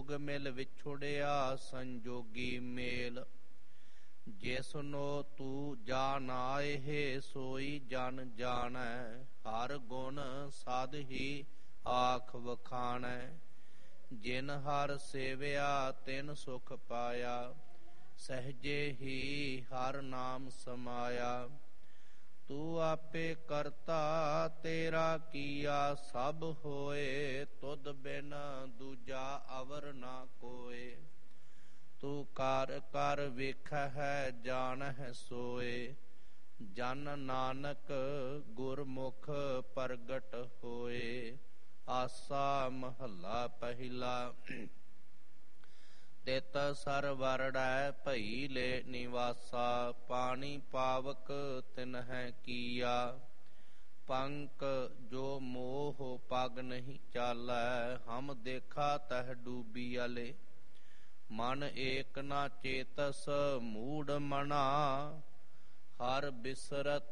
ਜੁਗ ਮਿਲ ਵਿਛੁੜਿਆ ਸੰਜੋਗੀ ਮੇਲ। ਜਿਸਨੋ ਤੂ ਜਾਣਾਏ ਸੋਈ ਜਨ ਜਾਣੈ, ਹਰ ਗੁਣ ਸਦ ਹੀ ਆਖ ਵਖਾਣੈ। ਜਿਨ ਹਰ ਸੇਵਿਆ ਤਿਨ ਸੁਖ ਪਾਇਆ, ਸਹਜੇ ਹੀ ਹਰ ਨਾਮ ਸਮਾਇਆ। ਤੂੰ ਆਪੇ ਕਰਤਾ ਤੇਰਾ ਕੀਆ ਸਭ ਹੋਏ, ਤੁਧ ਬਿਨ ਦੂਜਾ ਅਵਰ ਨਾ ਕੋਏ। ਤੂੰ ਕਰ ਕਰ ਵੇਖਹਿ ਜਾਣਹਿ ਸੋਏ, ਜਨ ਨਾਨਕ ਗੁਰਮੁਖ ਪ੍ਰਗਟ ਹੋਏ। ਆਸਾ ਮਹੱਲਾ ਪਹਿਲਾ। ਤਿਤ ਸਰ ਵਰੜੈ ਭਈ ਲੈ ਨਿਵਾਸਾ, ਪਾਣੀ ਪਾਵਕ ਤਿਨਹਿ ਕੀਆ। ਪੰਕ ਜੋ ਮੋਹ ਪਗ ਨਹੀਂ ਚਾਲੈ, ਹਮ ਦੇਖਾ ਤਹ ਡੂਬੀਅਲੇ। ਮਨ ਏਕ ਨਾ ਚੇਤਸ ਮੂੜ ਮਨਾ, ਹਰ ਬਿਸਰਤ